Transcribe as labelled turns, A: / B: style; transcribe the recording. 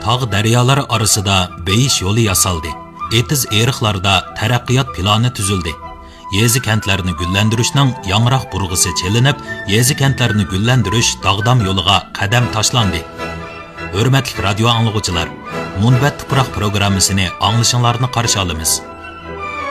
A: tog' daryolar orasida beyish yo'li yasaldi. Etiz eriqlarda taraqqiyot plani tuzildi. Yezi kentlarni gullantirishning yangroq burg'isi chelinib, yezi kentlarni gullantirish dog'dam yo'liga qadam tashlandi. Hurmatli radio anglovchilar, Munbat tuproq programmasini anglashinglarni qarshi olamiz.